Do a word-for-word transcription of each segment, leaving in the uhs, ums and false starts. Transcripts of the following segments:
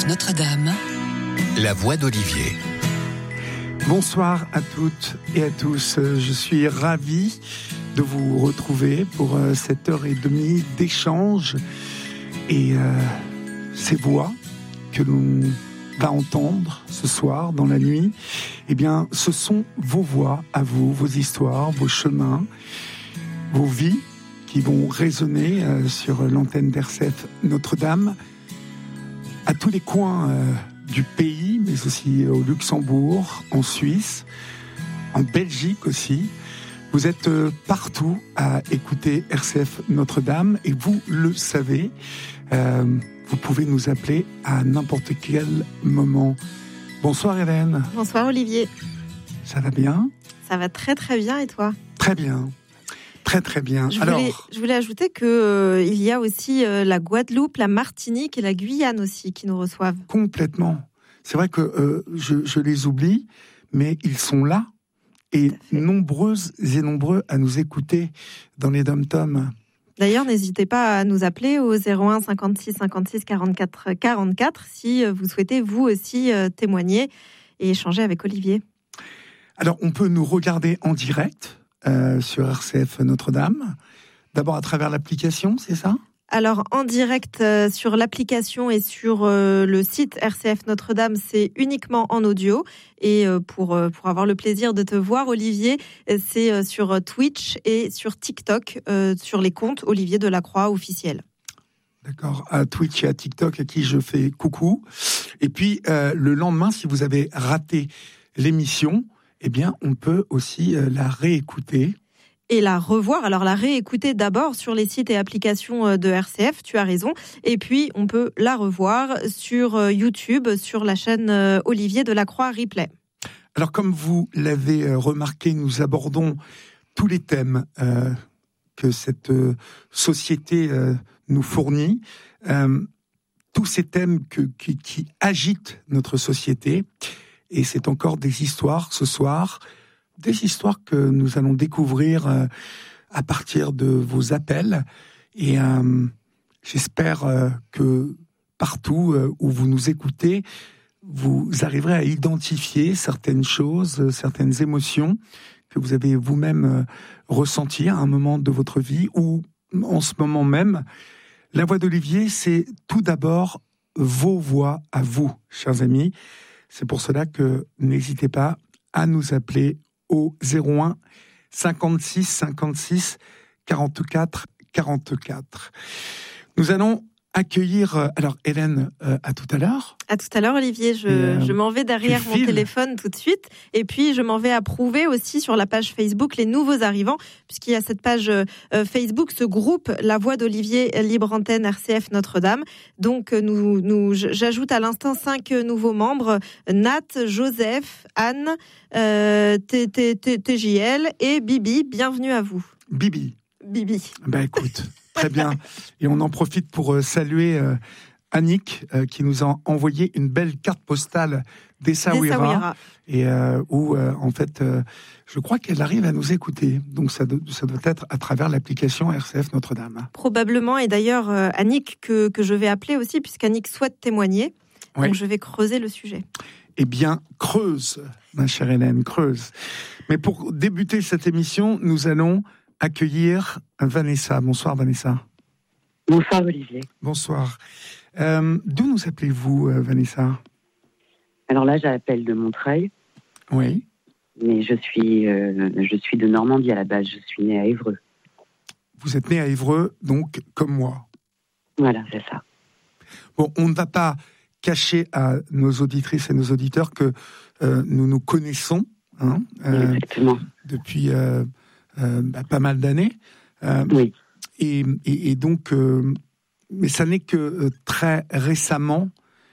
F Notre-Dame, la voix d'Olivier. Bonsoir à toutes et à tous. Je suis ravi de vous retrouver pour cette heure et demie d'échange. Et euh, ces voix que l'on va entendre ce soir dans la nuit, eh bien, ce sont vos voix à vous, vos histoires, vos chemins, vos vies qui vont résonner euh, sur l'antenne d'R C F Notre-Dame, à tous les coins euh, du pays, mais aussi au Luxembourg, en Suisse, en Belgique aussi. Vous êtes euh, partout à écouter R C F Notre-Dame et vous le savez, euh, vous pouvez nous appeler à n'importe quel moment. Bonsoir Hélène. Bonsoir Olivier. Ça va bien ? Ça va très très bien et toi ? Très bien. Très très bien. Je Alors, voulais, je voulais ajouter qu'il euh, y a aussi euh, la Guadeloupe, la Martinique et la Guyane aussi qui nous reçoivent. Complètement. C'est vrai que euh, je, je les oublie, mais ils sont là et nombreuses et nombreux à nous écouter dans les dom-toms. D'ailleurs, n'hésitez pas à nous appeler au zéro un cinquante-six cinquante-six quarante-quatre quarante-quatre si vous souhaitez vous aussi euh, témoigner et échanger avec Olivier. Alors, on peut nous regarder en direct Euh, sur R C F Notre-Dame, d'abord à travers l'application, c'est ça ? Alors, en direct euh, sur l'application et sur euh, le site R C F Notre-Dame, c'est uniquement en audio. Et euh, pour, euh, pour avoir le plaisir de te voir, Olivier, c'est euh, sur Twitch et sur TikTok, euh, sur les comptes Olivier Delacroix officiels. D'accord, à Twitch et à TikTok, à qui je fais coucou. Et puis, euh, le lendemain, si vous avez raté l'émission, eh bien, on peut aussi la réécouter. Et la revoir. Alors, la réécouter d'abord sur les sites et applications de R C F, tu as raison. Et puis, on peut la revoir sur YouTube, sur la chaîne Olivier Delacroix Replay. Alors, comme vous l'avez remarqué, nous abordons tous les thèmes euh, que cette euh, société euh, nous fournit. Euh, tous ces thèmes que, qui, qui agitent notre société. Et c'est encore des histoires ce soir, des histoires que nous allons découvrir euh, à partir de vos appels. Et euh, j'espère euh, que partout euh, où vous nous écoutez, vous arriverez à identifier certaines choses, euh, certaines émotions que vous avez vous-même euh, ressenties à un moment de votre vie ou en ce moment même. La voix d'Olivier, c'est tout d'abord vos voix à vous, chers amis. C'est pour cela que n'hésitez pas à nous appeler au zéro un cinquante-six cinquante-six quarante-quatre quarante-quatre. Nous allons accueillir... Alors, Hélène, euh, à tout à l'heure. À tout à l'heure, Olivier. Je, euh, je m'en vais derrière mon téléphone tout de suite. Et puis, je m'en vais approuver aussi sur la page Facebook les nouveaux arrivants, puisqu'il y a cette page euh, Facebook, ce groupe La Voix d'Olivier, Libre Antenne, R C F Notre-Dame. Donc, nous, nous, j'ajoute à l'instant cinq nouveaux membres. Nat, Joseph, Anne, euh, T J L et Bibi. Bienvenue à vous. Bibi. Bibi. Ben écoute... Très bien. Et on en profite pour euh, saluer euh, Annick, euh, qui nous a envoyé une belle carte postale d'Essaouira. Et euh, où, euh, en fait, euh, je crois qu'elle arrive à nous écouter. Donc, ça, do- ça doit être à travers l'application R C F Notre-Dame. Probablement. Et d'ailleurs, euh, Annick, que, que je vais appeler aussi, puisqu'Annick souhaite témoigner. Oui. Donc, je vais creuser le sujet. Eh bien, creuse, ma chère Hélène, creuse. Mais pour débuter cette émission, nous allons accueillir Vanessa. Bonsoir Vanessa. Bonsoir Olivier. Bonsoir. Euh, d'où nous appelez-vous euh, Vanessa ? Alors là, j'appelle de Montreuil. Oui. Mais je suis, euh, je suis de Normandie à la base. Je suis née à Évreux. Vous êtes née à Évreux, donc comme moi. Voilà, c'est ça. Bon, on ne va pas cacher à nos auditrices et nos auditeurs que euh, nous nous connaissons hein, euh, Exactement. depuis... Euh, Euh, bah, pas mal d'années. Euh, oui. Et, et, et donc, euh, mais ça n'est que euh, très récemment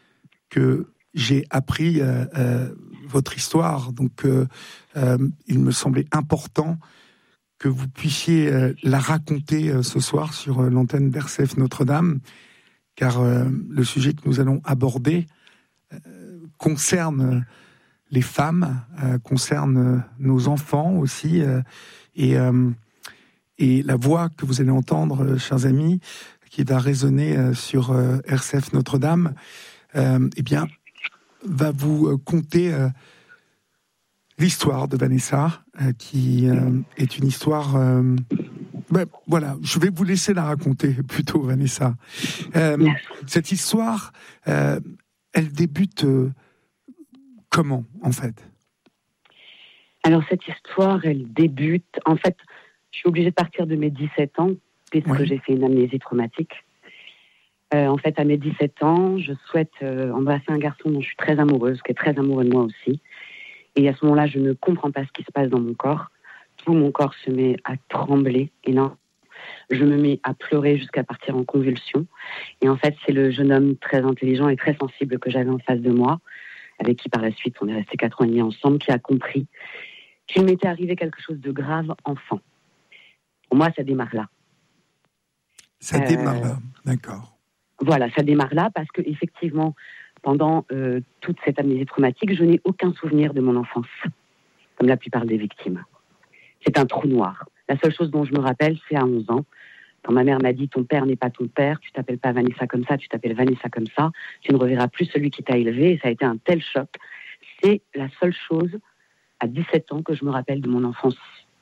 que j'ai appris euh, euh, votre histoire. Donc, euh, euh, il me semblait important que vous puissiez euh, la raconter euh, ce soir sur euh, l'antenne d'R C F Notre-Dame, car euh, le sujet que nous allons aborder euh, concerne les femmes, euh, concerne nos enfants aussi. Euh, Et, euh, et la voix que vous allez entendre, euh, chers amis, qui va résonner euh, sur euh, R C F Notre-Dame, euh, eh bien, va vous euh, conter euh, l'histoire de Vanessa, euh, qui euh, est une histoire... Euh, ben, voilà, je vais vous laisser la raconter plutôt, Vanessa. Euh, cette histoire, euh, elle débute euh, comment, en fait ? Alors, cette histoire, elle débute... En fait, je suis obligée de partir de mes dix-sept ans, puisque oui. j'ai fait une amnésie traumatique. Euh, en fait, à mes dix-sept ans, je souhaite euh, embrasser un garçon dont je suis très amoureuse, qui est très amoureux de moi aussi. Et à ce moment-là, je ne comprends pas ce qui se passe dans mon corps. Tout mon corps se met à trembler. Et non, je me mets à pleurer jusqu'à partir en convulsion. Et en fait, c'est le jeune homme très intelligent et très sensible que j'avais en face de moi, avec qui par la suite, on est restés quatre ans et demi ensemble, qui a compris qu'il m'était arrivé quelque chose de grave enfant. Pour moi, ça démarre là. Ça euh, démarre là, d'accord. Voilà, ça démarre là parce que effectivement, pendant euh, toute cette amnésie traumatique, je n'ai aucun souvenir de mon enfance, comme la plupart des victimes. C'est un trou noir. La seule chose dont je me rappelle, c'est à onze ans, quand ma mère m'a dit « ton père n'est pas ton père, tu t'appelles pas Vanessa comme ça, tu t'appelles Vanessa comme ça, tu ne reverras plus celui qui t'a élevé », et ça a été un tel choc. C'est la seule chose, à dix-sept ans, que je me rappelle de mon enfance.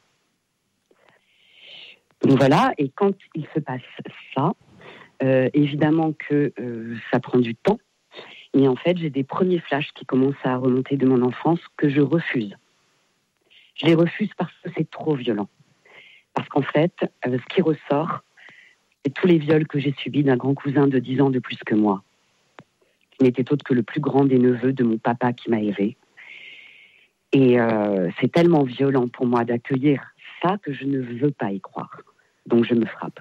Donc voilà, et quand il se passe ça, euh, évidemment que euh, ça prend du temps, mais en fait, j'ai des premiers flashs qui commencent à remonter de mon enfance que je refuse. Je les refuse parce que c'est trop violent. Parce qu'en fait, euh, ce qui ressort, c'est tous les viols que j'ai subis d'un grand cousin de dix ans de plus que moi, qui n'était autre que le plus grand des neveux de mon papa qui m'a élevé. Et euh, c'est tellement violent pour moi d'accueillir ça que je ne veux pas y croire. Donc je me frappe.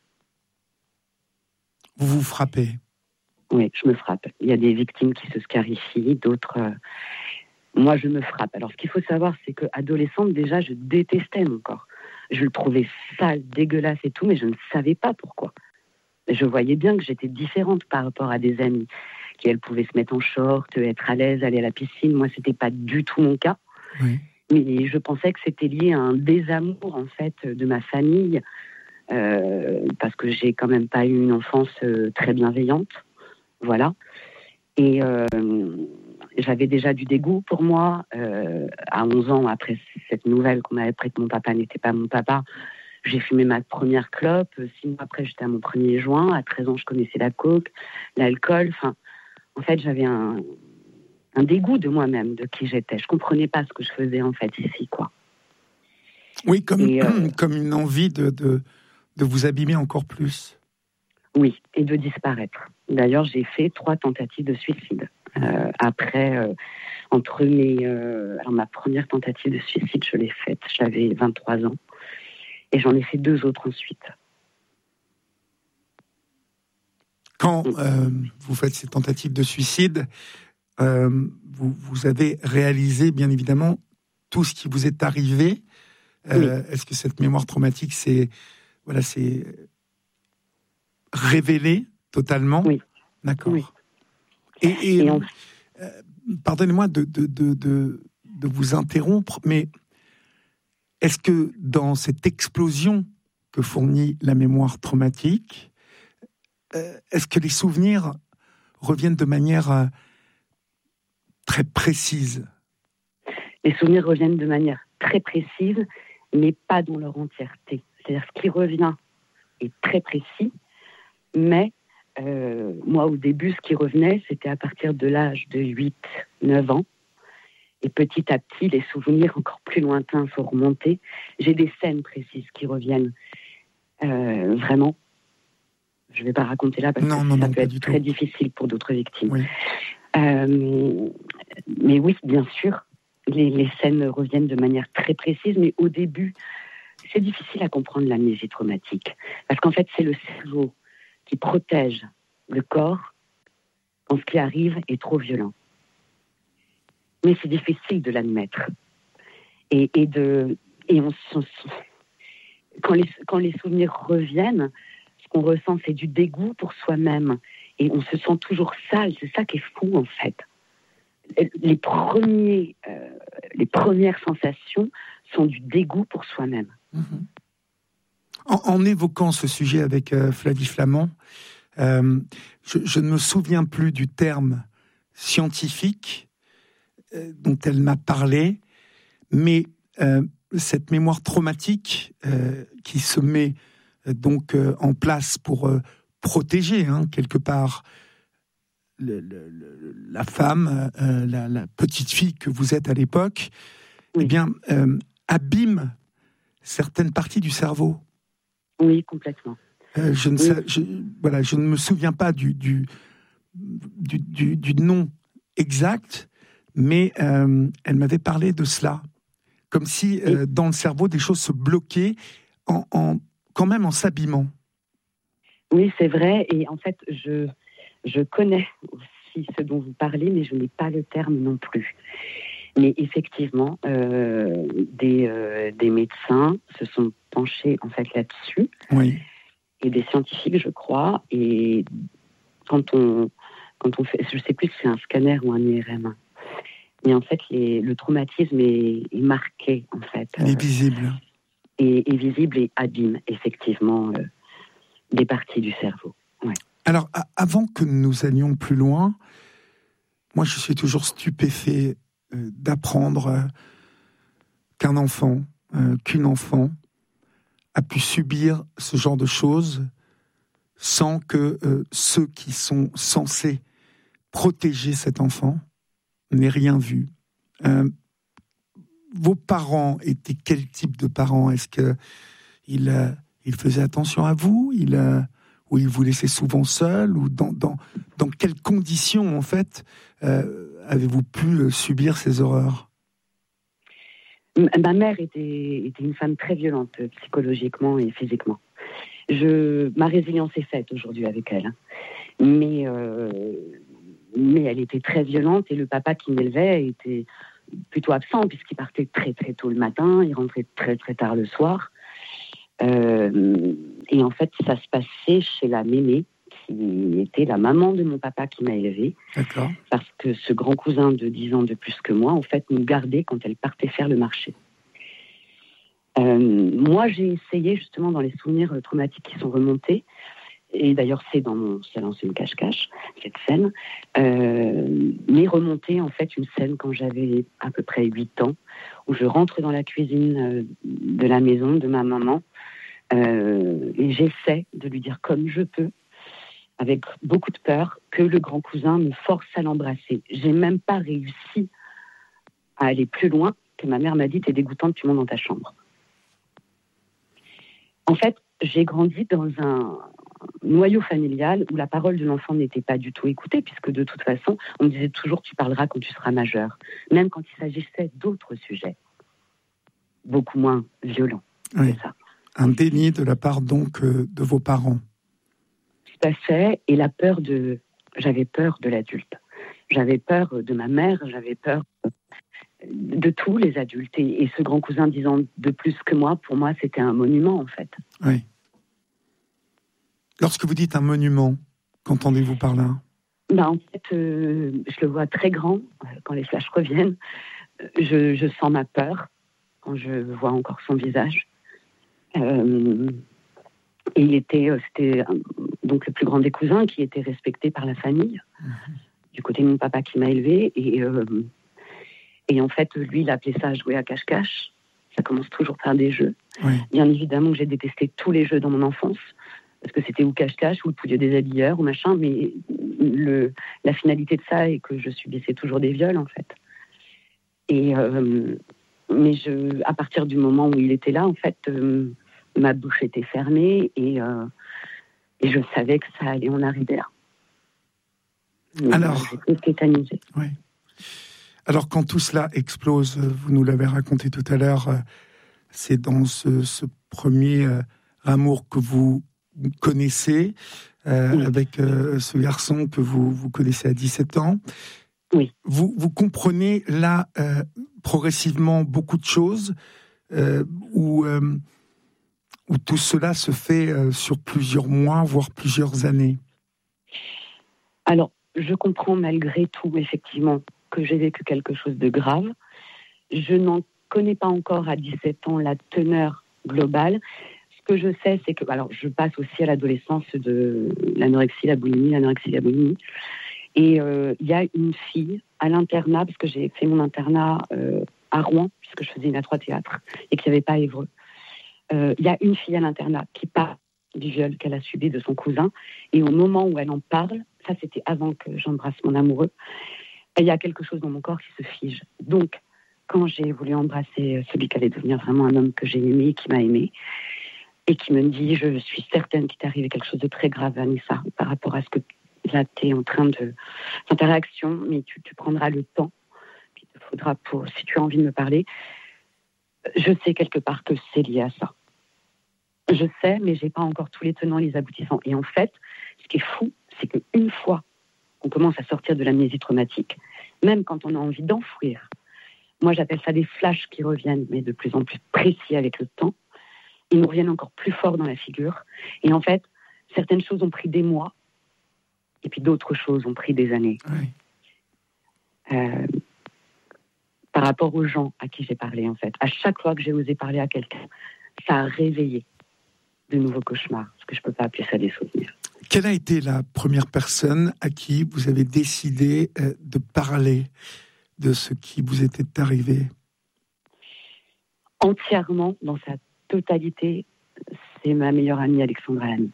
Vous vous frappez ? Oui, je me frappe. Il y a des victimes qui se scarifient, d'autres... Euh... Moi, je me frappe. Alors, ce qu'il faut savoir, c'est qu'adolescente, déjà, je détestais mon corps. Je le trouvais sale, dégueulasse et tout, mais je ne savais pas pourquoi. Je voyais bien que j'étais différente par rapport à des amies qui, elles, pouvaient se mettre en short, être à l'aise, aller à la piscine. Moi, c'était pas du tout mon cas. Oui. Mais je pensais que c'était lié à un désamour, en fait, de ma famille, euh, parce que j'ai quand même pas eu une enfance euh, très bienveillante. Voilà. Et euh, j'avais déjà du dégoût pour moi. Euh, à onze ans, après cette nouvelle qu'on m'avait appris que mon papa n'était pas mon papa, j'ai fumé ma première clope. Six mois après, j'étais à mon premier joint. À treize ans, je connaissais la coke, l'alcool. Enfin, en fait, j'avais un, un dégoût de moi-même, de qui j'étais. Je comprenais pas ce que je faisais, en fait, ici, quoi. Oui, comme, Et, euh, comme une envie de, de, de vous abîmer encore plus. Oui, et de disparaître. D'ailleurs, j'ai fait trois tentatives de suicide. Euh, après, euh, entre mes... Euh, alors, ma première tentative de suicide, je l'ai faite, j'avais vingt-trois ans. Et j'en ai fait deux autres ensuite. Quand euh, vous faites ces tentatives de suicide, euh, vous, vous avez réalisé, bien évidemment, tout ce qui vous est arrivé. Euh, oui. Est-ce que cette mémoire traumatique s'est... Voilà, c'est... révélé totalement. Oui. D'accord. Oui. Et, et, et on... euh, pardonnez-moi de, de, de, de, de vous interrompre, mais est-ce que dans cette explosion que fournit la mémoire traumatique, euh, est-ce que les souvenirs reviennent de manière euh, très précise ? Les souvenirs reviennent de manière très précise, mais pas dans leur entièreté. C'est-à-dire ce qui revient est très précis, mais euh, moi, au début, ce qui revenait, c'était à partir de l'âge de huit neuf ans. Et petit à petit, les souvenirs encore plus lointains sont remontés. J'ai des scènes précises qui reviennent euh, vraiment. Je ne vais pas raconter là parce non, que non, ça non, peut être très tout. difficile pour d'autres victimes. Oui. Euh, mais oui, bien sûr, les, les scènes reviennent de manière très précise, mais au début, c'est difficile à comprendre l'amnésie traumatique. Parce qu'en fait, c'est le cerveau qui protège le corps quand ce qui arrive est trop violent. Mais c'est difficile de l'admettre. Et, et, de, et on, quand, les, quand les souvenirs reviennent, ce qu'on ressent, c'est du dégoût pour soi-même. Et on se sent toujours sale. C'est ça qui est fou, en fait. Les, premiers, euh, les premières sensations sont du dégoût pour soi-même. Mmh. En, en évoquant ce sujet avec euh, Flavie Flament, Euh, je, je ne me souviens plus du terme scientifique euh, dont elle m'a parlé, mais euh, cette mémoire traumatique euh, qui se met euh, donc euh, en place pour euh, protéger, hein, quelque part, le, le, le, la femme, euh, la, la petite fille que vous êtes à l'époque, oui. eh bien, euh, abîme certaines parties du cerveau. Oui, complètement. Euh, je, ne oui. sais, je, voilà, je ne me souviens pas du, du, du, du, du nom exact, mais euh, elle m'avait parlé de cela. Comme si, euh, dans le cerveau, des choses se bloquaient, en, en, quand même en s'abîmant. Oui, c'est vrai. Et en fait, je, je connais aussi ce dont vous parlez, mais je n'ai pas le terme non plus. Mais effectivement, euh, des, euh, des médecins se sont penchés en fait là-dessus, oui. et des scientifiques, je crois. Et quand on, quand on fait, je ne sais plus si c'est un scanner ou un I R M, mais en fait, les, le traumatisme est, est marqué en fait. Il est visible. Et est visible et abîme effectivement euh, des parties du cerveau. Ouais. Alors, a- avant que nous allions plus loin, moi, je suis toujours stupéfait euh, d'apprendre euh, qu'un enfant, euh, qu'une enfant a pu subir ce genre de choses sans que euh, ceux qui sont censés protéger cet enfant n'aient rien vu. Euh, vos parents étaient quel type de parents ? Est-ce qu'ils euh, ils faisaient attention à vous ? Ils, euh, ou ils vous laissaient souvent seul ? Ou dans, dans, dans quelles conditions, en fait, euh, avez-vous pu subir ces horreurs ? Ma mère était, était une femme très violente, psychologiquement et physiquement. Je, ma résilience est faite aujourd'hui avec elle. Mais, euh, mais elle était très violente et le papa qui m'élevait était plutôt absent puisqu'il partait très très tôt le matin, il rentrait très très tard le soir. Euh, et en fait, ça se passait chez la mémé, qui était la maman de mon papa qui m'a élevée. D'accord. Parce que ce grand cousin de dix ans de plus que moi, en fait, nous gardait quand elle partait faire le marché. Euh, moi, j'ai essayé, justement, dans les souvenirs traumatiques qui sont remontés, et d'ailleurs, c'est dans mon salon, c'est une cache-cache, cette scène, euh, mais remonter, en fait, une scène quand j'avais à peu près huit ans, où je rentre dans la cuisine de la maison de ma maman, euh, et j'essaie de lui dire comme je peux, avec beaucoup de peur, que le grand cousin me force à l'embrasser. J'ai même pas réussi à aller plus loin, que ma mère m'a dit « T'es dégoûtante, tu montes dans ta chambre ». En fait, j'ai grandi dans un noyau familial où la parole de l'enfant n'était pas du tout écoutée, puisque de toute façon, on me disait toujours « Tu parleras quand tu seras majeur », même quand il s'agissait d'autres sujets, beaucoup moins violents. Oui. C'est ça. Un déni de la part donc euh, de vos parents. Tout à fait, et la peur de... J'avais peur de l'adulte. J'avais peur de ma mère, j'avais peur de tous les adultes. Et, et ce grand cousin disant de plus que moi, pour moi, c'était un monument, en fait. Oui. Lorsque vous dites un monument, qu'entendez-vous par là ? Ben, en fait, euh, je le vois très grand, quand les flashs reviennent. Je, je sens ma peur quand je vois encore son visage. Euh, et il était, c'était donc le plus grand des cousins qui était respecté par la famille, mmh. du côté de mon papa qui m'a élevé. Et, euh, et en fait, lui, il appelait ça jouer à cache-cache. Ça commence toujours par des jeux. Oui. Bien évidemment que j'ai détesté tous les jeux dans mon enfance, parce que c'était ou cache-cache, ou le pouliot des habilleurs, ou machin, mais le, la finalité de ça est que je subissais toujours des viols, en fait. Et, euh, mais je, à partir du moment où il était là, en fait... Euh, ma bouche était fermée et, euh, et je savais que ça allait en arriver là. Mais Alors, j'étais tétanisée. Oui. Alors, quand tout cela explose, vous nous l'avez raconté tout à l'heure, c'est dans ce, ce premier euh, amour que vous connaissez, euh, oui. avec euh, ce garçon que vous, vous connaissez à dix-sept ans. Oui. Vous, vous comprenez là, euh, progressivement, beaucoup de choses, euh, où... Euh, où tout cela se fait euh, sur plusieurs mois, voire plusieurs années. Alors, je comprends malgré tout, effectivement, que j'ai vécu quelque chose de grave. Je n'en connais pas encore à dix-sept ans la teneur globale. Ce ce que je sais, c'est que, alors, je passe aussi à l'adolescence de l'anorexie, la boulimie, l'anorexie, la boulimie. Et il euh, y a une fille à l'internat, parce que j'ai fait mon internat euh, à Rouen, puisque je faisais une A trois théâtre, et qu'il n'y avait pas à Évreux. Il euh, y a une fille à l'internat qui parle du viol qu'elle a subi de son cousin. Et au moment où elle en parle, ça c'était avant que j'embrasse mon amoureux, il y a quelque chose dans mon corps qui se fige. Donc, quand j'ai voulu embrasser celui qui allait devenir vraiment un homme que j'ai aimé, qui m'a aimé, et qui me dit, je suis certaine qu'il t'est arrivé quelque chose de très grave, Vanessa, par rapport à ce que là, tu es en train de... Enfin, ta réaction, mais tu, tu prendras le temps qu'il te faudra pour, si tu as envie de me parler. Je sais quelque part que c'est lié à ça. Je sais, mais j'ai pas encore tous les tenants et les aboutissants. Et en fait, ce qui est fou, c'est qu'une fois qu'on commence à sortir de l'amnésie traumatique, même quand on a envie d'enfouir, moi j'appelle ça des flashs qui reviennent, mais de plus en plus précis avec le temps, ils nous reviennent encore plus fort dans la figure. Et en fait, certaines choses ont pris des mois, et puis d'autres choses ont pris des années. Oui. Euh, par rapport aux gens à qui j'ai parlé, en fait. À chaque fois que j'ai osé parler à quelqu'un, ça a réveillé de nouveaux cauchemars, parce que je ne peux pas appeler ça des souvenirs. Quelle a été la première personne à qui vous avez décidé euh, de parler de ce qui vous était arrivé? Entièrement, dans sa totalité, c'est ma meilleure amie Alexandra Lamy.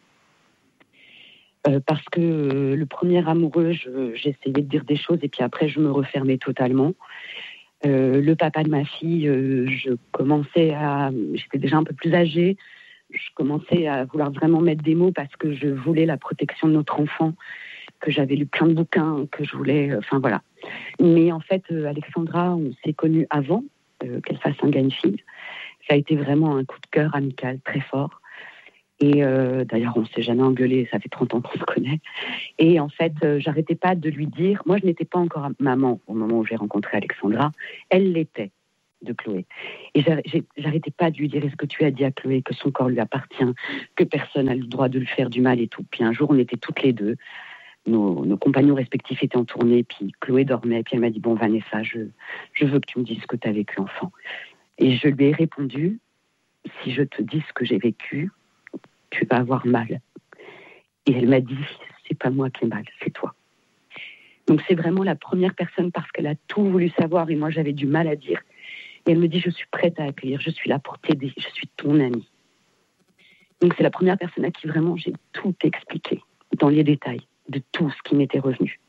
Euh, parce que euh, le premier amoureux, je, j'essayais de dire des choses et puis après je me refermais totalement. Euh, le papa de ma fille, euh, je commençais à... J'étais déjà un peu plus âgée. Je commençais à vouloir vraiment mettre des mots parce que je voulais la protection de notre enfant, que j'avais lu plein de bouquins, que je voulais... Enfin, euh, voilà. Mais en fait, euh, Alexandra, on s'est connus avant euh, qu'elle fasse un gars, une fille. Ça a été vraiment un coup de cœur amical très fort. Et euh, d'ailleurs, on ne s'est jamais engueulé, ça fait trente ans qu'on se connaît. Et en fait, euh, j'arrêtais pas de lui dire... Moi, je n'étais pas encore maman au moment où j'ai rencontré Alexandra. Elle l'était, de Chloé. Et j'arrêtais pas de lui dire, est-ce que tu as dit à Chloé que son corps lui appartient, que personne n'a le droit de lui faire du mal et tout. Puis un jour, on était toutes les deux. Nos, nos compagnons respectifs étaient en tournée, puis Chloé dormait. Puis elle m'a dit, bon, Vanessa, je, je veux que tu me dises ce que tu as vécu, enfant. Et je lui ai répondu, si je te dis ce que j'ai vécu, tu vas avoir mal. Et elle m'a dit, c'est pas moi qui ai mal, c'est toi. Donc c'est vraiment la première personne parce qu'elle a tout voulu savoir et moi j'avais du mal à dire. Et elle me dit, je suis prête à accueillir, je suis là pour t'aider, je suis ton amie. Donc c'est la première personne à qui vraiment j'ai tout expliqué, dans les détails, de tout ce qui m'était revenu.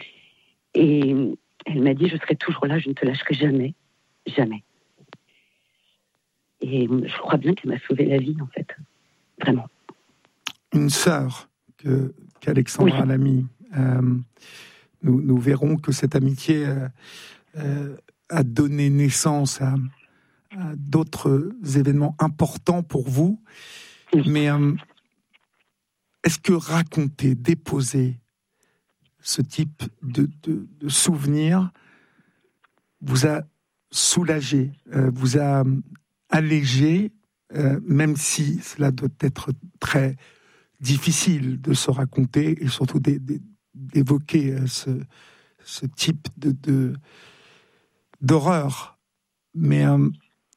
Et elle m'a dit, je serai toujours là, je ne te lâcherai jamais, jamais. Et je crois bien qu'elle m'a sauvé la vie, en fait. Vraiment. Une sœur que, qu'Alexandra oui. Lamy. Euh, nous, nous verrons que cette amitié euh, euh, a donné naissance à, à d'autres événements importants pour vous. Oui. Mais euh, est-ce que raconter, déposer ce type de, de, de souvenirs vous a soulagé, euh, vous a allégé, euh, même si cela doit être très difficile de se raconter et surtout d'é- d'é- d'évoquer ce, ce type de, de, d'horreur. Mais euh,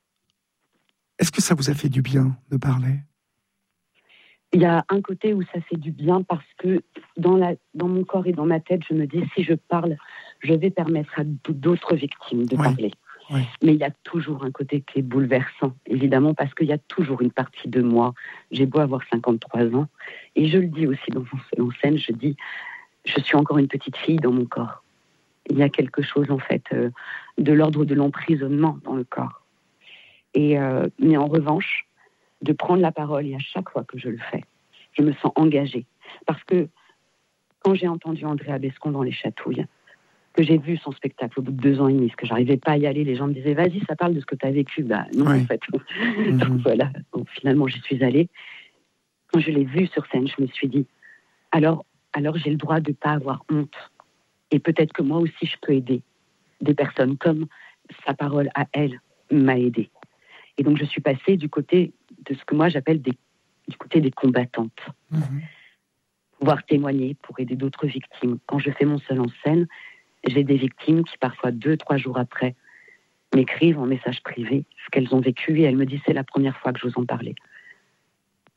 est-ce que ça vous a fait du bien de parler ? Il y a un côté où ça fait du bien parce que dans, la, dans mon corps et dans ma tête, je me dis, si je parle, je vais permettre à d'autres victimes de oui. parler. Oui. Mais il y a toujours un côté qui est bouleversant, évidemment, parce qu'il y a toujours une partie de moi. J'ai beau avoir cinquante-trois ans, et je le dis aussi dans mon seul en scène, je dis, je suis encore une petite fille dans mon corps. Il y a quelque chose, en fait, euh, de l'ordre de l'emprisonnement dans le corps. Et, euh, mais en revanche, de prendre la parole, et à chaque fois que je le fais, je me sens engagée. Parce que quand j'ai entendu Andrea Bescon dans Les Chatouilles, que j'ai vu son spectacle au bout de deux ans et demi, parce que j'arrivais pas à y aller, les gens me disaient, vas-y, ça parle de ce que tu as vécu. Bah non, oui. en fait. Mm-hmm. Donc voilà, donc, finalement, j'y suis allée. Quand je l'ai vu sur scène, je me suis dit, alors, alors j'ai le droit de pas avoir honte. Et peut-être que moi aussi, je peux aider des personnes comme sa parole à elle m'a aidée. Et donc, je suis passée du côté de ce que moi, j'appelle des, du côté des combattantes. Mm-hmm. Pouvoir témoigner pour aider d'autres victimes. Quand je fais mon seul en scène, j'ai des victimes qui, parfois, deux, trois jours après, m'écrivent en message privé ce qu'elles ont vécu et elles me disent, c'est la première fois que j'ose en parler.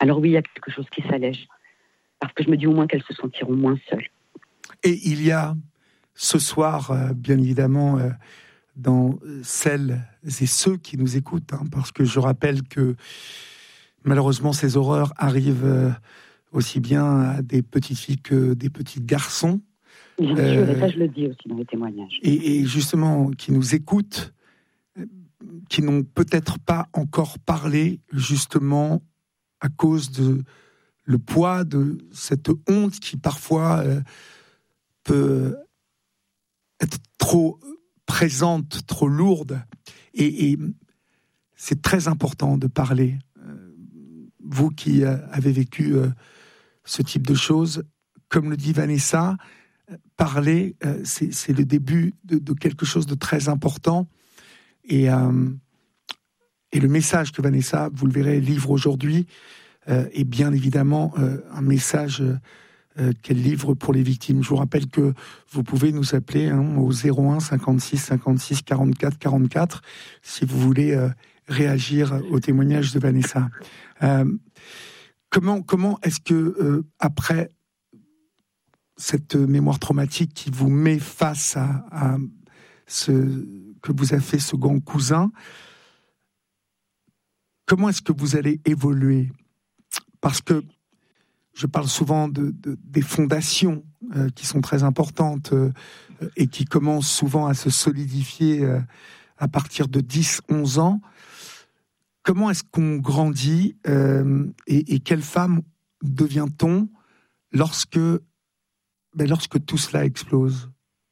Alors oui, il y a quelque chose qui s'allège. Parce que je me dis au moins qu'elles se sentiront moins seules. Et il y a ce soir, euh, bien évidemment, euh, dans celles et ceux qui nous écoutent, hein, parce que je rappelle que malheureusement ces horreurs arrivent euh, aussi bien à des petites filles que des petits garçons. Bien euh, sûr, et ça je le dis aussi dans les témoignages. Et, et justement, qui nous écoutent, qui n'ont peut-être pas encore parlé, justement, à cause de le poids de cette honte qui parfois euh, peut être trop présente, trop lourde. Et, et c'est très important de parler. Euh, vous qui euh, avez vécu euh, ce type de choses, comme le dit Vanessa, euh, parler, euh, c'est, c'est le début de, de quelque chose de très important. Et, euh, et le message que Vanessa, vous le verrez, livre aujourd'hui, euh, est bien évidemment euh, un message euh, qu'elle livre pour les victimes. Je vous rappelle que vous pouvez nous appeler hein, au zéro un cinquante-six cinquante-six quarante-quatre quarante-quatre si vous voulez euh, réagir au témoignage de Vanessa. Euh, comment, comment est-ce que, euh, après cette mémoire traumatique qui vous met face à, à ce que vous a fait ce grand cousin, comment est-ce que vous allez évoluer ? Parce que je parle souvent de, de, des fondations euh, qui sont très importantes euh, et qui commencent souvent à se solidifier euh, à partir de dix onze ans. Comment est-ce qu'on grandit euh, et, et quelle femme devient-on lorsque, ben, lorsque tout cela explose ?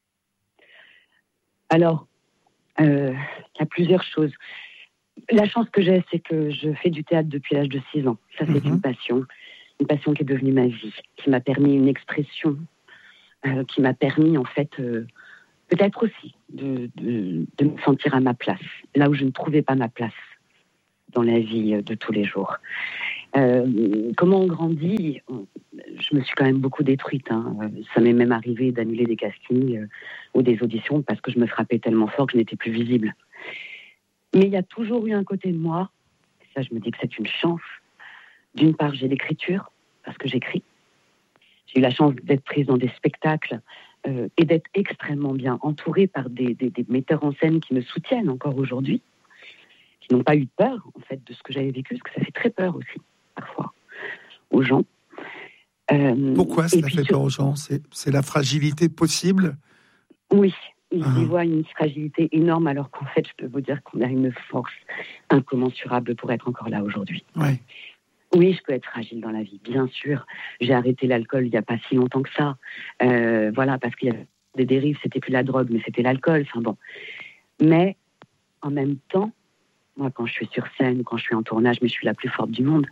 Alors, euh, il y a plusieurs choses. La chance que j'ai, c'est que je fais du théâtre depuis l'âge de six ans. Ça, c'est mmh. une passion. Une passion qui est devenue ma vie, qui m'a permis une expression, euh, qui m'a permis, en fait, euh, peut-être aussi de, de, de me sentir à ma place, là où je ne trouvais pas ma place dans la vie de tous les jours. Euh, comment on grandit ? Je me suis quand même beaucoup détruite. Hein. Ça m'est même arrivé d'annuler des castings euh, ou des auditions parce que je me frappais tellement fort que je n'étais plus visible. Mais il y a toujours eu un côté de moi, ça je me dis que c'est une chance. D'une part, j'ai l'écriture, parce que j'écris. J'ai eu la chance d'être prise dans des spectacles euh, et d'être extrêmement bien entourée par des, des, des metteurs en scène qui me soutiennent encore aujourd'hui, qui n'ont pas eu peur, en fait, de ce que j'avais vécu, parce que ça fait très peur aussi, parfois, aux gens. Euh, Pourquoi cela fait peur aux gens ? c'est, c'est la fragilité possible ? Oui. Ils y voient une fragilité énorme, alors qu'en fait, je peux vous dire qu'on a une force incommensurable pour être encore là aujourd'hui. Ouais. Oui, je peux être fragile dans la vie, bien sûr. J'ai arrêté l'alcool il n'y a pas si longtemps que ça. Euh, voilà, parce qu'il y avait des dérives, c'était plus la drogue, mais c'était l'alcool. Enfin bon. Mais, en même temps, moi, quand je suis sur scène, quand je suis en tournage, mais je suis la plus forte du monde.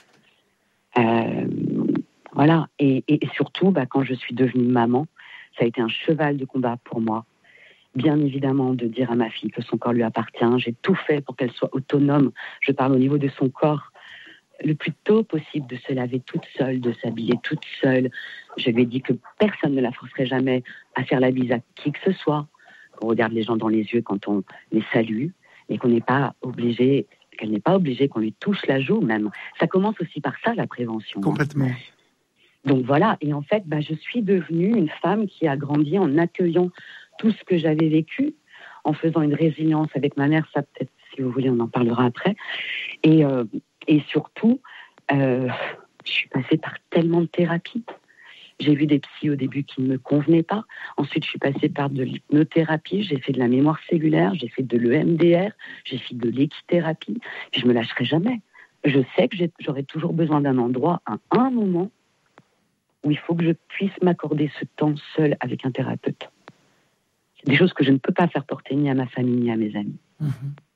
Euh, voilà. Et, et, et surtout, bah, quand je suis devenue maman, ça a été un cheval de combat pour moi. Bien évidemment, de dire à ma fille que son corps lui appartient. J'ai tout fait pour qu'elle soit autonome. Je parle au niveau de son corps. Le plus tôt possible, de se laver toute seule, de s'habiller toute seule. Je lui ai dit que personne ne la forcerait jamais à faire la bise à qui que ce soit. On regarde les gens dans les yeux quand on les salue et qu'on n'est pas obligé, qu'elle n'est pas obligée qu'on lui touche la joue même. Ça commence aussi par ça, la prévention. Complètement. Hein. Donc voilà, et en fait, bah, je suis devenue une femme qui a grandi en accueillant tout ce que j'avais vécu, en faisant une résilience avec ma mère, ça peut-être, si vous voulez, on en parlera après. Et, euh, et surtout, euh, je suis passée par tellement de thérapies. J'ai vu des psys au début qui ne me convenaient pas. Ensuite, je suis passée par de l'hypnothérapie, j'ai fait de la mémoire cellulaire, j'ai fait de l'E M D R, j'ai fait de l'équithérapie. Puis je ne me lâcherai jamais. Je sais que j'ai, j'aurai toujours besoin d'un endroit, à un moment, où il faut que je puisse m'accorder ce temps seul avec un thérapeute. C'est des choses que je ne peux pas faire porter ni à ma famille ni à mes amis. Mmh.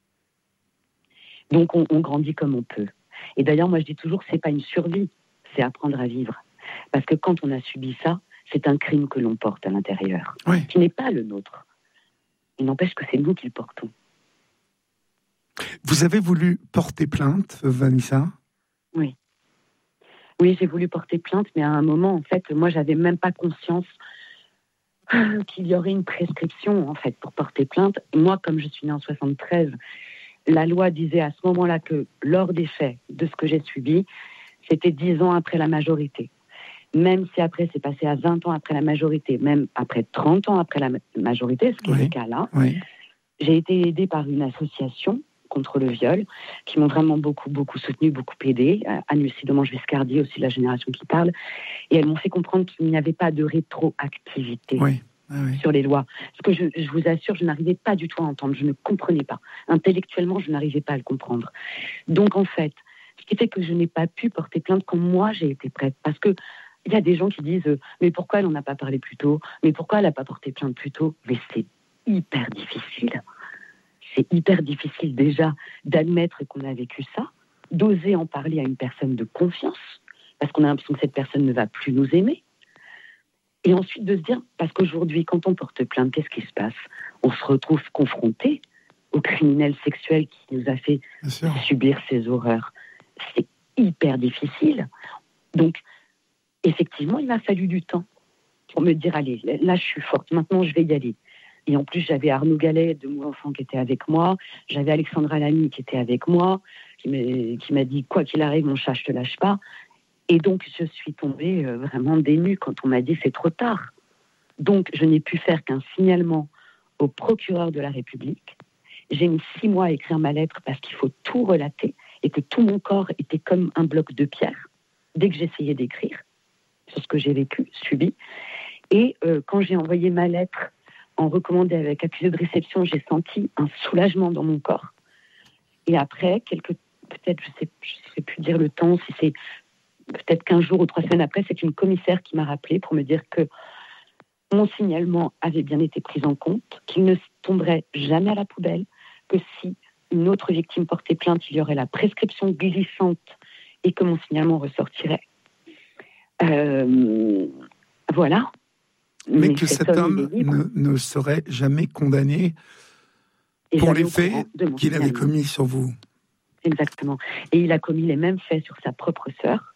Donc on, on grandit comme on peut. Et d'ailleurs, moi je dis toujours, c'est pas une survie, c'est apprendre à vivre. Parce que quand on a subi ça, c'est un crime que l'on porte à l'intérieur, oui. Qui n'est pas le nôtre. Il n'empêche que c'est nous qui le portons. Vous avez voulu porter plainte, Vanessa ? Oui. Oui, j'ai voulu porter plainte, mais à un moment, en fait, moi, j'avais même pas conscience qu'il y aurait une prescription, en fait, pour porter plainte. Moi, comme je suis née en soixante-treize, la loi disait à ce moment-là que, lors des faits de ce que j'ai subi, C'était dix ans après la majorité. Même si après, c'est passé à vingt ans après la majorité, même après trente ans après la majorité, ce qui oui. est le cas là, oui. j'ai été aidée par une association contre le viol, qui m'ont vraiment beaucoup, beaucoup soutenue, beaucoup aidée. Anne-Lucie Demange-Viscardi, aussi de la génération qui parle. Et elles m'ont fait comprendre qu'il n'y avait pas de rétroactivité oui. Ah oui. sur les lois. Parce que je, je vous assure, je n'arrivais pas du tout à entendre, je ne comprenais pas. Intellectuellement, je n'arrivais pas à le comprendre. Donc en fait, ce qui fait que je n'ai pas pu porter plainte quand moi j'ai été prête. Parce que il y a des gens qui disent « Mais pourquoi elle n'en a pas parlé plus tôt ? Mais pourquoi elle n'a pas porté plainte plus tôt ?» Mais c'est hyper difficile. C'est hyper difficile déjà d'admettre qu'on a vécu ça, d'oser en parler à une personne de confiance, parce qu'on a l'impression que cette personne ne va plus nous aimer. Et ensuite de se dire, parce qu'aujourd'hui, quand on porte plainte, qu'est-ce qui se passe ? On se retrouve confronté au criminel sexuel qui nous a fait subir ces horreurs. C'est hyper difficile. Donc, effectivement, il m'a fallu du temps pour me dire, allez, là je suis forte, maintenant je vais y aller. Et en plus, j'avais Arnaud Gallet de Mon Enfant qui était avec moi, j'avais Alexandra Lamy qui était avec moi, qui m'a, qui m'a dit, quoi qu'il arrive, mon chat, je te lâche pas. Et donc, je suis tombée euh, vraiment dénue quand on m'a dit, c'est trop tard. Donc, je n'ai pu faire qu'un signalement au procureur de la République. J'ai mis six mois à écrire ma lettre parce qu'il faut tout relater et que tout mon corps était comme un bloc de pierre dès que j'essayais d'écrire sur ce que j'ai vécu, subi. Et euh, quand j'ai envoyé ma lettre en recommandé avec accusé de réception, j'ai senti un soulagement dans mon corps. Et après, quelques, peut-être, je ne sais, je sais plus dire le temps, si c'est peut-être quinze jours ou trois semaines après, c'est une commissaire qui m'a rappelé pour me dire que mon signalement avait bien été pris en compte, qu'il ne tomberait jamais à la poubelle, que si une autre victime portait plainte, il y aurait la prescription glissante et que mon signalement ressortirait. Euh, voilà. Mais, Mais que cet, cet homme, homme ne, ne serait jamais condamné et pour les faits qu'il avait commis sur vous. Exactement. Et il a commis les mêmes faits sur sa propre sœur,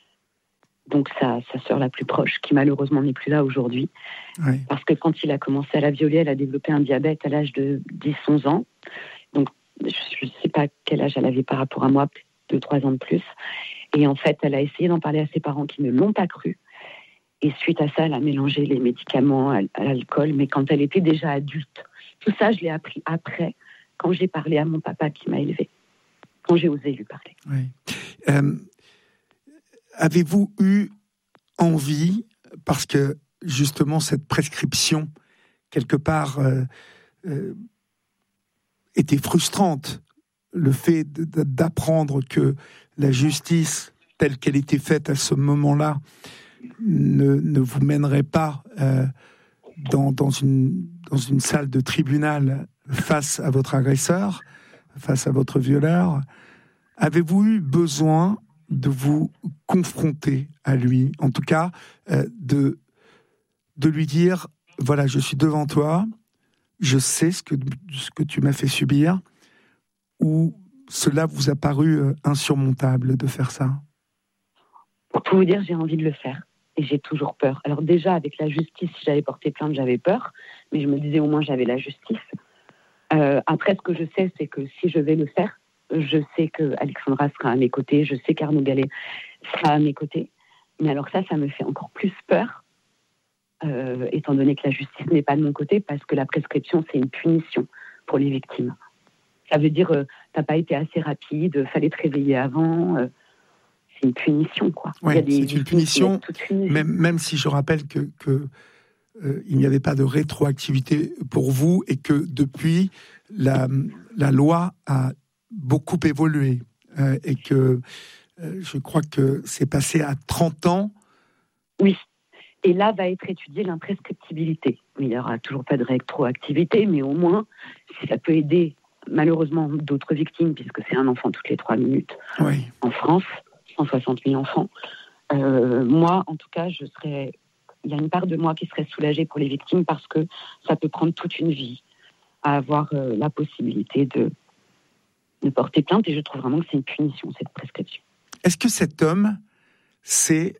donc sa, sa sœur la plus proche, qui malheureusement n'est plus là aujourd'hui. Oui. Parce que quand il a commencé à la violer, elle a développé un diabète à l'âge de dix à onze ans. Donc je ne sais pas quel âge elle avait par rapport à moi, peut-être deux à trois ans de plus. Et en fait, elle a essayé d'en parler à ses parents qui ne l'ont pas cru. Et suite à ça, elle a mélangé les médicaments à, à l'alcool, mais quand elle était déjà adulte. Tout ça, je l'ai appris après, quand j'ai parlé à mon papa qui m'a élevée, quand j'ai osé lui parler. Oui. Euh, avez-vous eu envie, parce que justement cette prescription, quelque part, euh, euh, était frustrante, le fait de, de, d'apprendre que la justice, telle qu'elle était faite à ce moment-là, Ne, ne vous mènerait pas euh, dans, dans, une, dans une salle de tribunal face à votre agresseur, face à votre violeur. Avez-vous eu besoin de vous confronter à lui, en tout cas euh, de, de lui dire, voilà, je suis devant toi, je sais ce que, ce que tu m'as fait subir, ou cela vous a paru euh, insurmontable de faire ça ? Pour tout vous dire, j'ai envie de le faire. Et j'ai toujours peur. Alors déjà, avec la justice, si j'avais porté plainte, j'avais peur. Mais je me disais, au moins, j'avais la justice. Euh, après, ce que je sais, c'est que si je vais le faire, je sais qu'Alexandra sera à mes côtés, je sais qu'Arnaud Gallet sera à mes côtés. Mais alors ça, ça me fait encore plus peur, euh, étant donné que la justice n'est pas de mon côté, parce que la prescription, c'est une punition pour les victimes. Ça veut dire, euh, t'as pas été assez rapide, fallait te réveiller avant... Euh, C'est une punition, quoi. Ouais, il y a c'est une punition, même, même si je rappelle que, que euh, il n'y avait pas de rétroactivité pour vous et que depuis, la, la loi a beaucoup évolué euh, et que euh, je crois que c'est passé à trente ans. Oui, et là va être étudiée l'imprescriptibilité. Il n'y aura toujours pas de rétroactivité, mais au moins, si ça peut aider malheureusement d'autres victimes, puisque c'est un enfant toutes les trois minutes oui. en France, cent soixante mille enfants. Euh, moi, en tout cas, je serais... il y a une part de moi qui serait soulagée pour les victimes parce que ça peut prendre toute une vie à avoir euh, la possibilité de, de porter plainte et je trouve vraiment que c'est une punition, cette prescription. Est-ce que cet homme sait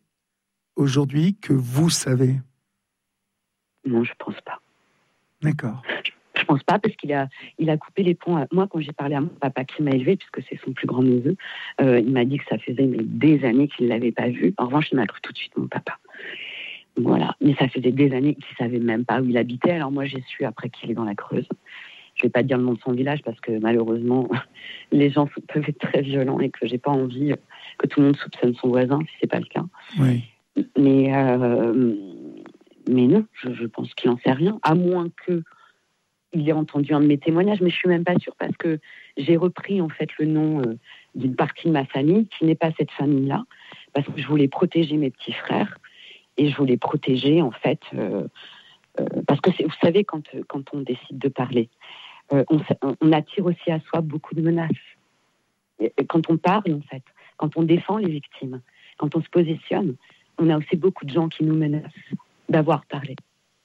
aujourd'hui que vous savez ? Non, je pense pas. D'accord. Je, je pense pas, parce qu'il a, il a coupé les ponts. À... Moi, quand j'ai parlé à mon papa qui m'a élevé, puisque c'est son plus grand neveu, euh, il m'a dit que ça faisait mais, des années qu'il ne l'avait pas vu. En revanche, il m'a cru tout de suite, mon papa. Voilà. Mais ça faisait des années qu'il ne savait même pas où il habitait. Alors moi, j'ai su après qu'il est dans la Creuse. Je ne vais pas dire le nom de son village, parce que malheureusement, les gens peuvent être très violents et que je n'ai pas envie que tout le monde soupçonne son voisin, si ce n'est pas le cas. Oui. Mais, euh, mais non, je, je pense qu'il n'en sait rien, à moins que il ait entendu un de mes témoignages, mais je suis même pas sûre, parce que j'ai repris en fait le nom euh, d'une partie de ma famille qui n'est pas cette famille-là, parce que je voulais protéger mes petits frères et je voulais protéger en fait, euh, euh, parce que c'est, vous savez, quand quand on décide de parler, euh, on, on attire aussi à soi beaucoup de menaces. Et quand on parle en fait, quand on défend les victimes, quand on se positionne, on a aussi beaucoup de gens qui nous menacent d'avoir parlé.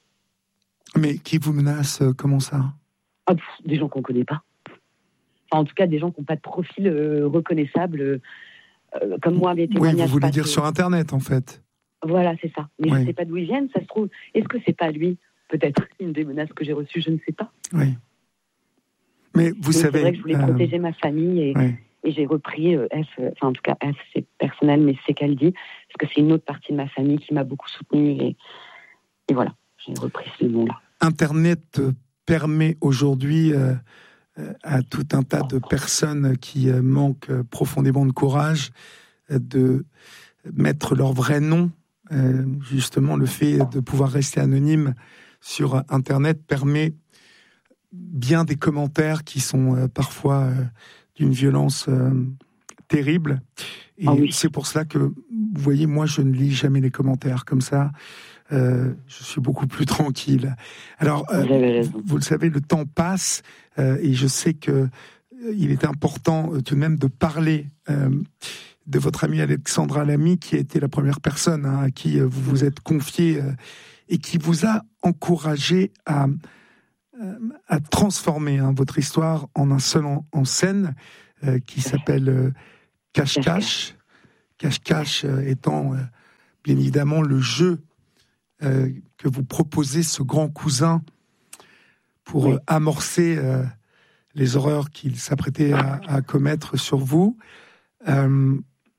Mais qui vous menace, euh, comment ça ? Ah, pff, des gens qu'on ne connaît pas. Enfin, en tout cas, des gens qui n'ont pas de profil euh, reconnaissable, euh, comme moi, mes témoignages. Oui, vous voulez passés. dire sur Internet, en fait. Voilà, c'est ça. Mais oui. Je ne sais pas d'où ils viennent, ça se trouve. Est-ce que ce n'est pas lui ? Peut-être une des menaces que j'ai reçues, je ne sais pas. Oui. Mais vous Donc, savez... C'est vrai que je voulais euh... protéger ma famille et, oui. et j'ai repris euh, F, euh, enfin en tout cas F, c'est personnel, mais c'est qu'elle dit, parce que c'est une autre partie de ma famille qui m'a beaucoup soutenue et, et voilà. J'ai repris ce nom-là. Internet permet aujourd'hui euh, à tout un tas de personnes qui euh, manquent profondément de courage euh, de mettre leur vrai nom. Euh, justement, le fait de pouvoir rester anonyme sur Internet permet bien des commentaires qui sont euh, parfois euh, d'une violence euh, terrible. Et ah oui. C'est pour cela que, vous voyez, moi, je ne lis jamais les commentaires comme ça. Euh, je suis beaucoup plus tranquille. Alors, euh, vous, vous le savez, le temps passe euh, et je sais que euh, il est important euh, tout de même de parler euh, de votre amie Alexandra Lamy, qui a été la première personne hein, à qui euh, vous vous êtes confié euh, et qui vous a encouragé à, euh, à transformer hein, votre histoire en un seul en, en scène euh, qui s'appelle euh, Cache-Cache. Cache-Cache euh, étant euh, bien évidemment le jeu Euh, que vous proposez, ce grand cousin, pour oui. euh, amorcer euh, les horreurs qu'il s'apprêtait à, à commettre sur vous. Euh,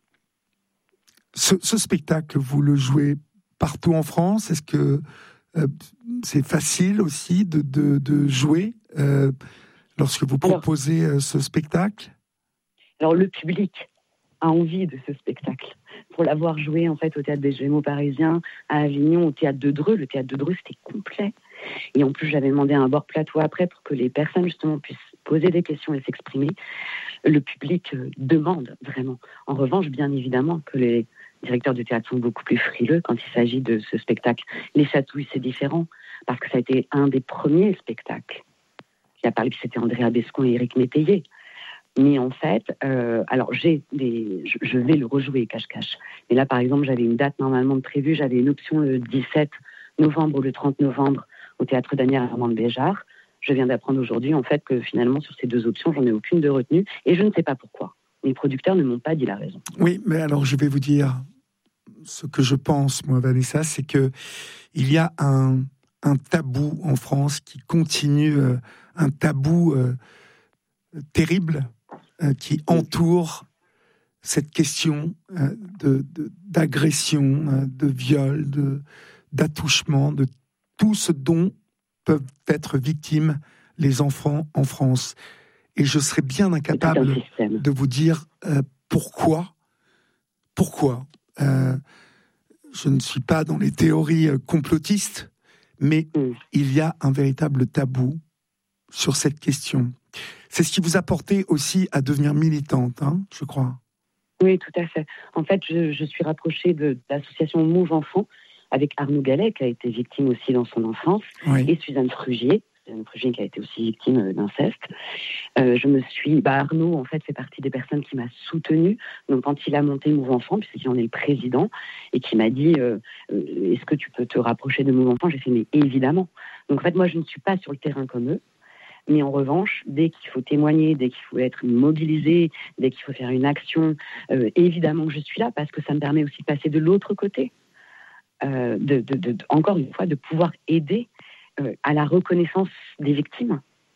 ce, ce spectacle, vous le jouez partout en France. Est-ce que euh, c'est facile aussi de, de, de jouer euh, lorsque vous proposez alors, euh, ce spectacle ? Alors, le public a envie de ce spectacle. Pour l'avoir joué en fait au Théâtre des Gémeaux parisiens, à Avignon, au Théâtre de Dreux. Le Théâtre de Dreux, c'était complet. Et en plus, j'avais demandé un bord plateau après pour que les personnes, justement, puissent poser des questions et s'exprimer. Le public euh, demande, vraiment. En revanche, bien évidemment, que les directeurs de théâtre sont beaucoup plus frileux quand il s'agit de ce spectacle. Les Chatouilles, c'est différent, parce que ça a été un des premiers spectacles qui a parlé, puis c'était Andrea Bescon et Éric Métayer. Mais en fait, euh, alors j'ai des, je, je vais le rejouer Cache-Cache. Mais là, par exemple, j'avais une date normalement de prévue. J'avais une option le dix-sept novembre ou le trente novembre au Théâtre Daniel Armand de Béjart. Je viens d'apprendre aujourd'hui, en fait, que finalement, sur ces deux options, j'en ai aucune de retenue. Et je ne sais pas pourquoi. Les producteurs ne m'ont pas dit la raison. Oui, mais alors je vais vous dire ce que je pense, moi, Vanessa, c'est que il y a un, un tabou en France qui continue, euh, un tabou euh, terrible, qui entoure cette question euh, de, de, d'agression, euh, de viol, de, d'attouchement, de tout ce dont peuvent être victimes les enfants en France. Et je serais bien incapable de vous dire euh, pourquoi. Pourquoi euh, je ne suis pas dans les théories euh, complotistes, mais mm. il y a un véritable tabou sur cette question. C'est ce qui vous a porté aussi à devenir militante, hein, je crois. Oui, tout à fait. En fait, je, je suis rapprochée de, de l'association Move Enfants avec Arnaud Gallet, qui a été victime aussi dans son enfance, oui. et Suzanne Frugier, Suzanne Frugier qui a été aussi victime d'inceste. Euh, je me suis... Bah, Arnaud, en fait, fait partie des personnes qui m'a soutenue. Donc, quand il a monté Move Enfants, puisqu'il en est le président, et qui m'a dit euh, euh, « Est-ce que tu peux te rapprocher de Move Enfants ?» J'ai fait « Mais évidemment !» Donc, en fait, moi, je ne suis pas sur le terrain comme eux. Mais en revanche, dès qu'il faut témoigner, dès qu'il faut être mobilisé, dès qu'il faut faire une action, euh, évidemment que je suis là parce que ça me permet aussi de passer de l'autre côté. Euh, de, de, de, de, encore une fois, de pouvoir aider euh, à la reconnaissance des victimes.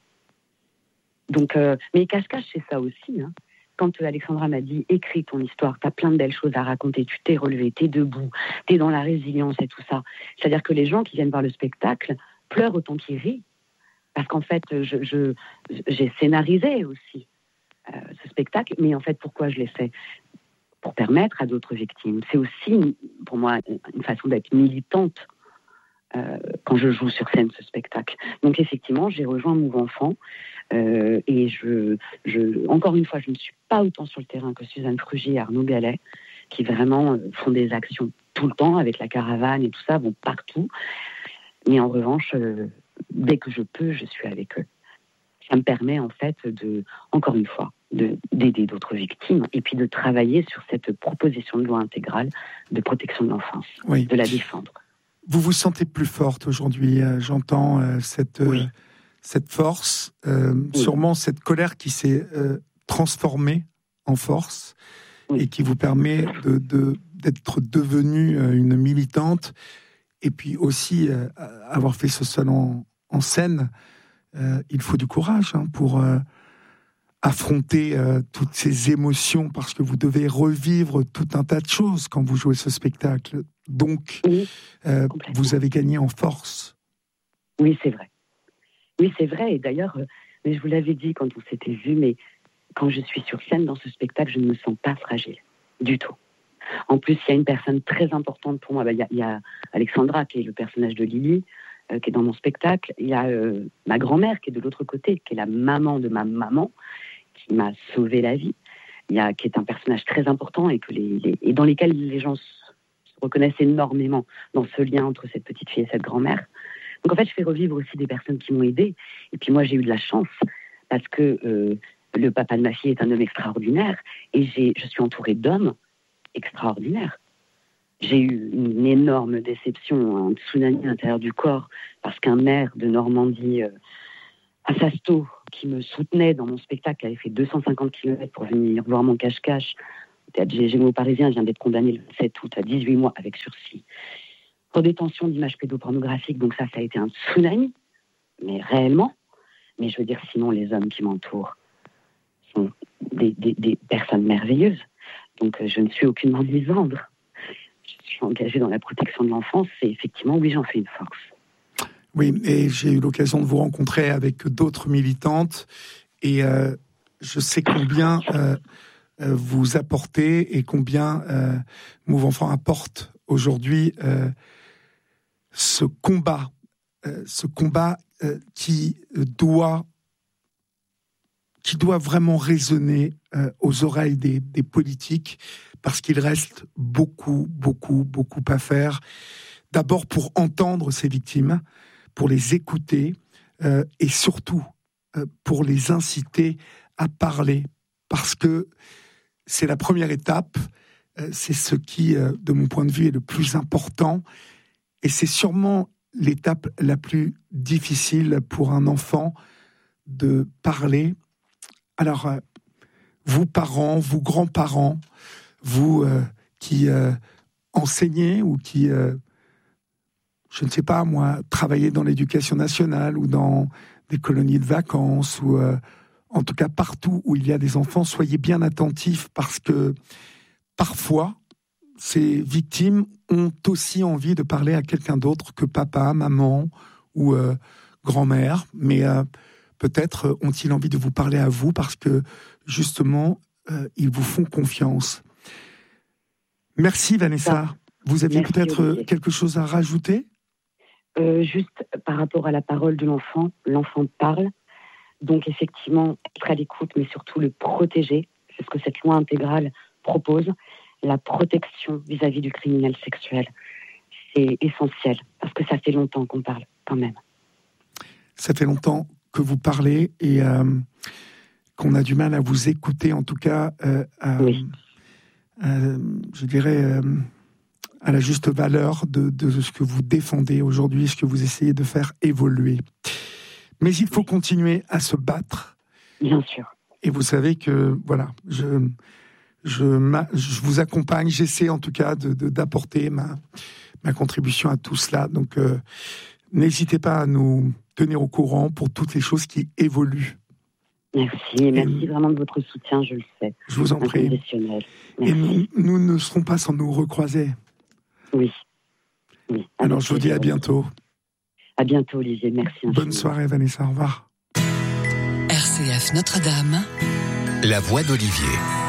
Donc, euh, mais cache-cache, c'est ça aussi. Hein. Quand euh, Alexandra m'a dit, écris ton histoire, t'as plein de belles choses à raconter, tu t'es relevé, t'es debout, t'es dans la résilience et tout ça. C'est-à-dire que les gens qui viennent voir le spectacle pleurent autant qu'ils rient. Parce qu'en fait, je, je, j'ai scénarisé aussi euh, ce spectacle, mais en fait, pourquoi je l'ai fait ? Pour permettre à d'autres victimes. C'est aussi, pour moi, une façon d'être militante euh, quand je joue sur scène ce spectacle. Donc effectivement, j'ai rejoint Move Enfant euh, et je, je, encore une fois, je ne suis pas autant sur le terrain que Suzanne Frugy et Arnaud Gallet, qui vraiment euh, font des actions tout le temps avec la caravane et tout ça, vont partout. Mais en revanche, euh, dès que je peux, je suis avec eux. Ça me permet en fait de, encore une fois, de, d'aider d'autres victimes et puis de travailler sur cette proposition de loi intégrale de protection de l'enfance, oui. de la défendre. Vous vous sentez plus forte aujourd'hui, euh, j'entends euh, cette, euh, oui. cette force, euh, oui. sûrement cette colère qui s'est euh, transformée en force oui. et qui vous permet de, de, d'être devenue euh, une militante et puis aussi euh, avoir fait ce seul en, en scène. Euh, il faut du courage hein, pour euh, affronter euh, toutes ces émotions parce que vous devez revivre tout un tas de choses quand vous jouez ce spectacle. Donc, oui, euh, vous avez gagné en force. Oui, c'est vrai. Oui, c'est vrai. Et d'ailleurs, euh, mais je vous l'avais dit quand on s'était vu, mais quand je suis sur scène dans ce spectacle, je ne me sens pas fragile du tout. En plus, il y a une personne très importante pour moi. Il y a, il y a Alexandra, qui est le personnage de Lily, euh, qui est dans mon spectacle. Il y a euh, ma grand-mère, qui est de l'autre côté, qui est la maman de ma maman, qui m'a sauvé la vie. Il y a, qui est un personnage très important et, que les, les, et dans lesquels les gens se reconnaissent énormément dans ce lien entre cette petite fille et cette grand-mère. Donc en fait, je fais revivre aussi des personnes qui m'ont aidée. Et puis moi, j'ai eu de la chance parce que euh, le papa de ma fille est un homme extraordinaire et j'ai, je suis entourée d'hommes extraordinaires. J'ai eu une énorme déception, un tsunami à l'intérieur du corps parce qu'un maire de Normandie, euh, à Sasto, qui me soutenait dans mon spectacle, avait fait deux cent cinquante kilomètres pour venir voir mon cache-cache. Le Théâtre Gémeaux parisien vient d'être condamné le sept août à dix-huit mois avec sursis pour détention d'images pédopornographiques. Donc ça, ça a été un tsunami, mais réellement. Mais je veux dire, sinon, les hommes qui m'entourent sont des, des, des personnes merveilleuses. Donc je ne suis aucunement misandre. Je suis engagée dans la protection de l'enfance et effectivement, oui, j'en fais une force. Oui, et j'ai eu l'occasion de vous rencontrer avec d'autres militantes et euh, je sais combien euh, euh, vous apportez et combien euh, Move Enfant apporte aujourd'hui euh, ce combat, euh, ce combat euh, qui doit, qui doit vraiment résonner euh, aux oreilles des, des politiques parce qu'il reste beaucoup, beaucoup, beaucoup à faire. D'abord pour entendre ces victimes, pour les écouter euh, et surtout euh, pour les inciter à parler parce que c'est la première étape, euh, c'est ce qui, euh, de mon point de vue, est le plus important et c'est sûrement l'étape la plus difficile pour un enfant de parler. Alors, euh, vous parents, vous grands-parents, vous euh, qui euh, enseignez ou qui... Euh, je ne sais pas, moi, travailler dans l'éducation nationale ou dans des colonies de vacances ou euh, en tout cas partout où il y a des enfants, soyez bien attentifs parce que parfois, ces victimes ont aussi envie de parler à quelqu'un d'autre que papa, maman ou euh, grand-mère, mais euh, peut-être ont-ils envie de vous parler à vous parce que justement, euh, ils vous font confiance. Merci Vanessa. Vous aviez Merci, peut-être Olivier. Quelque chose à rajouter ? Euh, juste par rapport à la parole de l'enfant, l'enfant parle, donc effectivement être à l'écoute, mais surtout le protéger, c'est ce que cette loi intégrale propose, la protection vis-à-vis du criminel sexuel, c'est essentiel, parce que ça fait longtemps qu'on parle quand même. Ça fait longtemps que vous parlez et euh, qu'on a du mal à vous écouter, en tout cas, euh, à, oui. euh, je dirais... Euh, à la juste valeur de, de ce que vous défendez aujourd'hui, ce que vous essayez de faire évoluer. Mais il faut continuer à se battre. Bien sûr. Et vous savez que, voilà, je, je, ma, je vous accompagne, j'essaie en tout cas de, de, d'apporter ma, ma contribution à tout cela. Donc, euh, n'hésitez pas à nous tenir au courant pour toutes les choses qui évoluent. Merci, et merci et vraiment de votre soutien, je le sais. Je vous en prie. Et nous, nous ne serons pas sans nous recroiser. Oui. oui Alors je vous dis à bientôt. À bientôt, Olivier, merci. Bonne infiniment. Soirée, Vanessa, au revoir. R C F Notre-Dame, la voix d'Olivier.